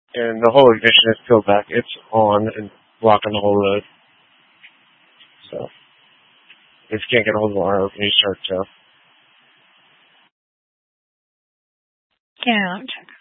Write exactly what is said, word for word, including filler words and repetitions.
and the whole ignition is peeled back. It's on and blocking the whole road. So if you can't get a hold of the R O, you start to. Yeah, I'm checking.